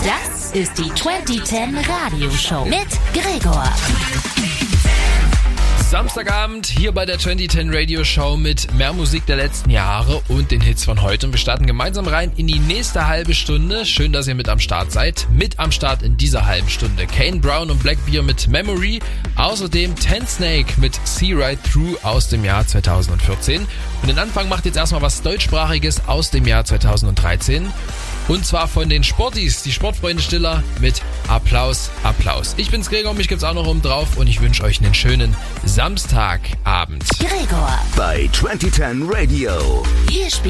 Das ist die 2010 Radioshow mit Gregor. Samstagabend hier bei der 2010 Radio Show mit mehr Musik der letzten Jahre und den Hits von heute. Und wir starten gemeinsam rein in die nächste halbe Stunde. Schön, dass ihr mit am Start seid. Mit am Start in dieser halben Stunde Kane Brown und Blackbeard mit Memory. Außerdem Ten Snake mit See Right Through aus dem Jahr 2014. Und den Anfang macht jetzt erstmal was Deutschsprachiges aus dem Jahr 2013. Und zwar von den Sportis, die Sportfreunde Stiller mit Applaus, Applaus. Ich bin's Gregor, mich gibt's auch noch oben drauf und ich wünsche euch einen schönen Samstagabend. Gregor bei 2010 Radio. Hier spielt